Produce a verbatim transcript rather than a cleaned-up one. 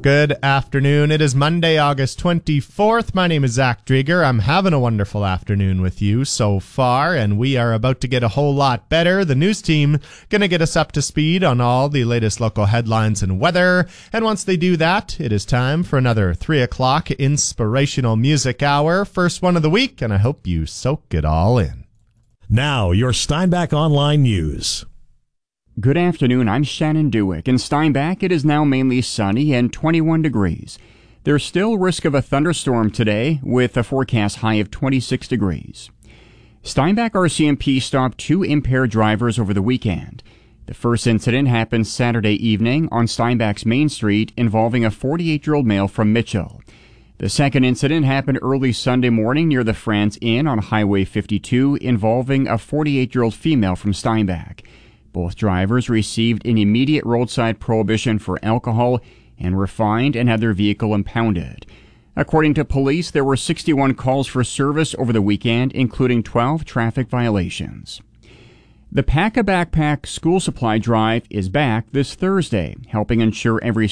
Good afternoon. It is Monday, August twenty-fourth. My name is Zach Drieger. I'm having a wonderful afternoon with you so far, and we are about to get a whole lot better. The news team going to get us up to speed on all the latest local headlines and weather. And once they do that, it is time for another three o'clock inspirational music hour. First one of the week, and I hope you soak it all in. Now, your Steinbach Online News. Good afternoon, I'm Shannon Dewick. In Steinbach, it is now mainly sunny and twenty-one degrees. There's still risk of a thunderstorm today, with a forecast high of twenty-six degrees. Steinbach R C M P stopped two impaired drivers over the weekend. The first incident happened Saturday evening on Steinbach's Main Street, involving a forty-eight-year-old male from Mitchell. The second incident happened early Sunday morning near the Franz Inn on Highway fifty-two, involving a forty-eight-year-old female from Steinbach. Both drivers received an immediate roadside prohibition for alcohol and were fined and had their vehicle impounded. According to police, there were sixty-one calls for service over the weekend, including twelve traffic violations. The Pack a Backpack school supply drive is back this Thursday, helping ensure every